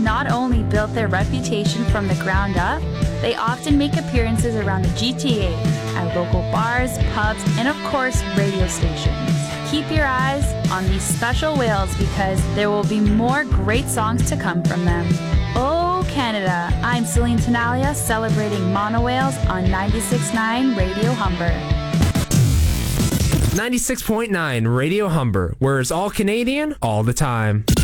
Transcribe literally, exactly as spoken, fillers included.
not only built their reputation from the ground up, they often make appearances around the G T A at local bars, pubs, and of course, radio stations. Keep your eyes on these special whales because there will be more great songs to come from them. Oh, Canada, I'm Celine Tenalia celebrating mono whales on ninety-six point nine Radio Humber. ninety-six point nine Radio Humber, where it's all Canadian all the time.